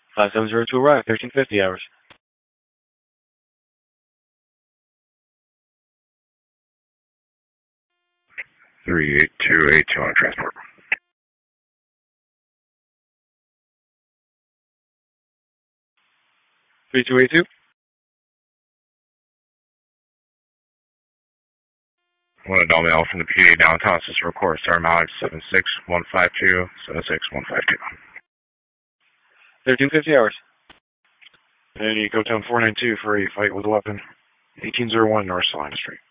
570 to arrive, 1350 hours. 38282 on transport. Three two eight two. One Adobe L from the PA downtown system record star mileage 76152, 76152. 1350 hours. And you go down 492 for a fight with a weapon. 1801 North Salina Street.